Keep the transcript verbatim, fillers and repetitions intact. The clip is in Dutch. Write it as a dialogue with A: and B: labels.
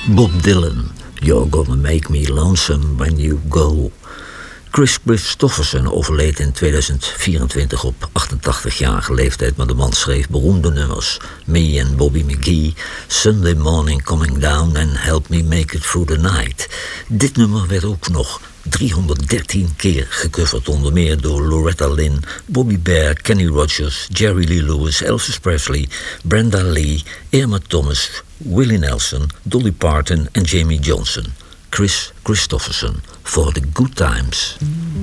A: Bob Dylan, You're Gonna Make Me Lonesome When You Go. Kris Kristofferson overleed in tweeduizend vierentwintig op achtentachtigjarige leeftijd, maar de man schreef beroemde nummers. Me and Bobby McGee, Sunday Morning Coming Down en Help Me Make It Through the Night. Dit nummer werd ook nog driehonderddertien keer gecoverd, onder meer door Loretta Lynn, Bobby Bare, Kenny Rogers, Jerry Lee Lewis, Elvis Presley, Brenda Lee, Irma Thomas, Willie Nelson, Dolly Parton en Jamie Johnson. Kris Kristofferson, For the Good Times.